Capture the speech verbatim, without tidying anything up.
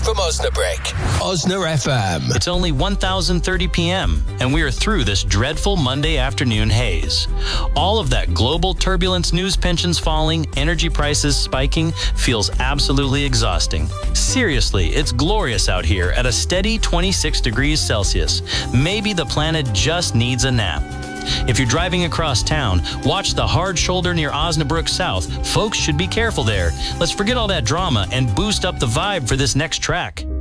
from Osnabrück. Osna F M. It's only one thousand thirty p m and we are through this dreadful Monday afternoon haze. All of that global turbulence, news, pensions falling, energy prices spiking feels absolutely exhausting. Seriously, it's glorious out here at a steady twenty-six degrees Celsius. Maybe the planet just needs a nap. If you're driving across town, watch the hard shoulder near Osnabrück South. Folks should be careful there. Let's forget all that drama and boost up the vibe for this next track.